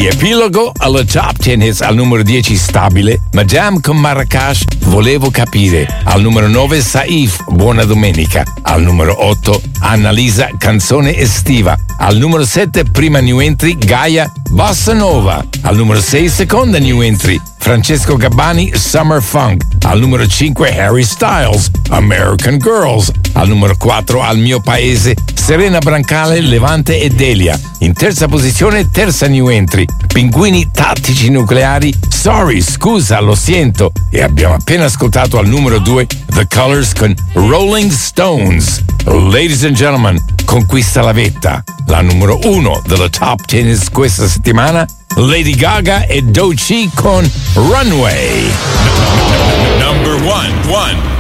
Riepilogo alla Top 10 Hits. Al numero 10 Stabile, Madame con Marracash, Volevo capire. Al numero 9 Saif, Buona domenica. Al numero 8 Annalisa, Canzone estiva. Al numero 7 prima new entry Gaia, Bossa Nova. Al numero 6 seconda new entry Francesco Gabbani, Summer Funk. Al numero 5 Harry Styles, American Girls. Al numero 4 Al mio paese Serena Brancale, Levante e Delia. In terza posizione terza new entry Pinguini tattici nucleari, Sorry, scusa, lo sento. E abbiamo appena ascoltato al numero 2 The Colors con Rolling Stones. Ladies and gentlemen, conquista la vetta, la numero 1 della Top 10 questa settimana, Lady Gaga e Doechii con Runway. Number one.